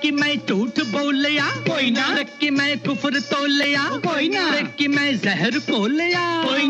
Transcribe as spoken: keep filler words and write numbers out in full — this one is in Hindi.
कि मैं झूठ बोल लिया कोई ना, कि मैं कुफर तोल लिया कोई ना, कि मैं जहर खोल लिया कोई